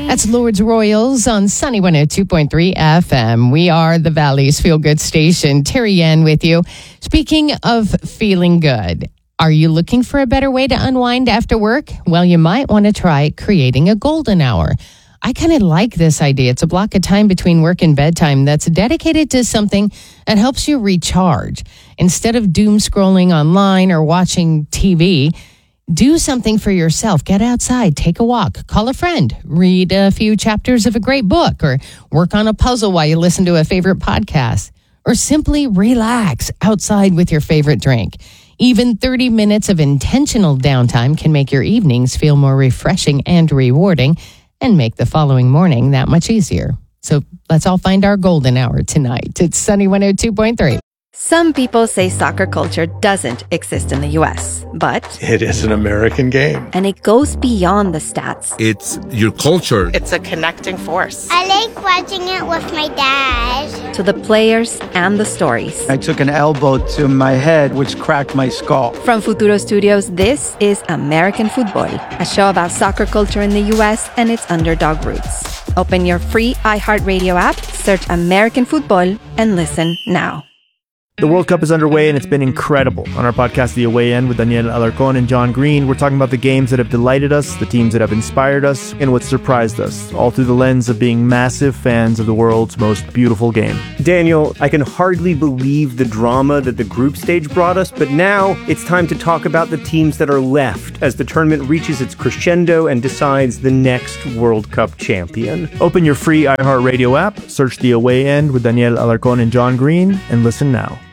That's Lord's Royals on Sunny 102.3 FM. We are the Valley's Feel Good station. Terry Ann with you. Speaking of feeling good, are you looking for a better way to unwind after work? Well, you might want to try creating a golden hour. I kind of like this idea. It's a block of time between work and bedtime that's dedicated to something that helps you recharge. Instead of doom scrolling online or watching TV, do something for yourself. Get outside, take a walk, call a friend, read a few chapters of a great book, or work on a puzzle while you listen to a favorite podcast, or simply relax outside with your favorite drink. Even 30 minutes of intentional downtime can make your evenings feel more refreshing and rewarding and make the following morning that much easier. So let's all find our golden hour tonight. It's Sunny 102.3. Some people say soccer culture doesn't exist in the U.S., but it is an American game. And it goes beyond the stats. It's your culture. It's a connecting force. I like watching it with my dad. To the players and the stories. I took an elbow to my head, which cracked my skull. From Futuro Studios, this is American Football, a show about soccer culture in the U.S. and its underdog roots. Open your free iHeartRadio app, search American Football, and listen now. The World Cup is underway and it's been incredible. On our podcast, The Away End, with Daniel Alarcón and John Green, we're talking about the games that have delighted us, the teams that have inspired us, and what surprised us, all through the lens of being massive fans of the world's most beautiful game. Daniel, I can hardly believe the drama that the group stage brought us, but now it's time to talk about the teams that are left as the tournament reaches its crescendo and decides the next World Cup champion. Open your free iHeartRadio app, search The Away End with Daniel Alarcón and John Green, and listen now.